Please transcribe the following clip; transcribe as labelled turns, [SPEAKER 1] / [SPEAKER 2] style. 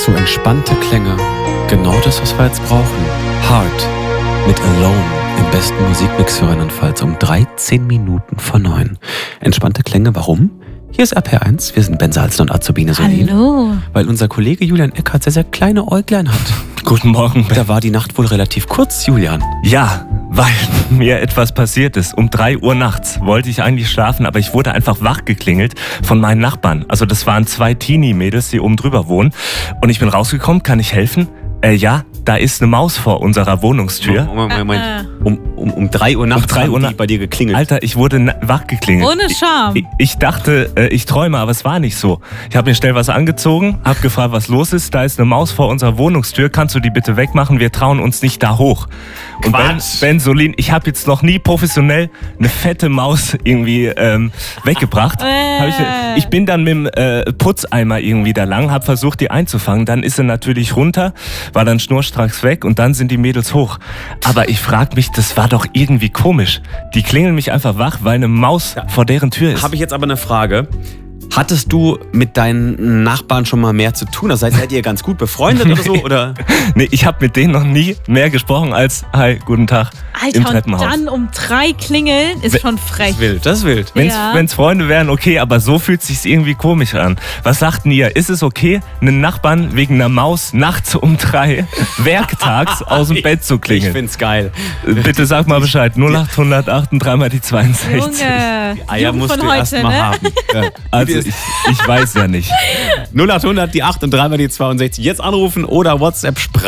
[SPEAKER 1] So entspannte Klänge. Genau das, was wir jetzt brauchen. Heart mit Alone im besten Musikmix für Rheinland-Pfalz um 13 Minuten vor 9. Entspannte Klänge, warum? Hier ist RPR1, wir sind Ben Salzen und Azubine Solin.
[SPEAKER 2] Hallo.
[SPEAKER 1] Weil unser Kollege Julian Eckhardt sehr kleine Äuglein hat.
[SPEAKER 3] Guten Morgen, Ben.
[SPEAKER 1] Da war die Nacht wohl relativ kurz, Julian.
[SPEAKER 3] Ja, weil mir etwas passiert ist. Um 3 Uhr nachts wollte ich eigentlich schlafen, aber ich wurde einfach wach geklingelt von meinen Nachbarn. Also das waren 2 Teenie-Mädels, die oben drüber wohnen. Und ich bin rausgekommen, kann ich helfen? Ja, da ist eine Maus vor unserer Wohnungstür.
[SPEAKER 1] Moment. Um 3 Uhr nachts haben die bei dir geklingelt.
[SPEAKER 3] Alter, ich wurde wach geklingelt.
[SPEAKER 2] Ohne Scham.
[SPEAKER 3] Ich dachte, ich träume, aber es war nicht so. Ich habe mir schnell was angezogen, habe gefragt, was los ist. Da ist eine Maus vor unserer Wohnungstür. Kannst du die bitte wegmachen? Wir trauen uns nicht da hoch. Und Ben Solin, ich habe jetzt noch nie professionell eine fette Maus irgendwie weggebracht. Ich bin dann mit dem Putzeimer irgendwie da lang, habe versucht, die einzufangen. Dann ist sie natürlich runter, war dann schnurstracks weg und dann sind die Mädels hoch. Aber ich frage mich, das war doch irgendwie komisch. Die klingeln mich einfach wach, weil eine Maus vor deren Tür ist.
[SPEAKER 1] Habe ich jetzt aber eine Frage. Hattest du mit deinen Nachbarn schon mal mehr zu tun? Also seid ihr ganz gut befreundet oder so? Oder?
[SPEAKER 3] Nee, ich habe mit denen noch nie mehr gesprochen als hi, guten Tag
[SPEAKER 2] Alter,
[SPEAKER 3] im Treppenhaus.
[SPEAKER 2] Und dann um 3 klingeln ist schon frech.
[SPEAKER 1] Das ist wild.
[SPEAKER 3] Wenn's Freunde wären, okay, aber so fühlt es sich irgendwie komisch an. Was sagten ihr? Ist es okay, einen Nachbarn wegen einer Maus nachts um 3 werktags aus dem Bett zu klingeln?
[SPEAKER 1] Ich find's geil.
[SPEAKER 3] Bitte sag mal Bescheid. 0800 3 mal die 62.
[SPEAKER 2] Junge,
[SPEAKER 1] Die Eier musst du erst mal haben. Ja.
[SPEAKER 3] Also ich weiß ja nicht.
[SPEAKER 1] 0800 die 8 und 3 mal die 62. Jetzt anrufen oder WhatsApp